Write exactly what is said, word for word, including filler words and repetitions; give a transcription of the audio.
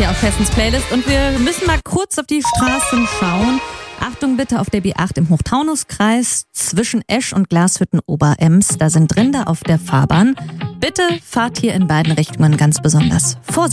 auf Hessens Playlist und wir müssen mal kurz auf die Straßen schauen. Achtung bitte auf der B acht im Hochtaunuskreis zwischen Esch und Glashütten-Oberems. Da sind Rinder auf der Fahrbahn. Bitte fahrt hier in beiden Richtungen ganz besonders vorsichtig.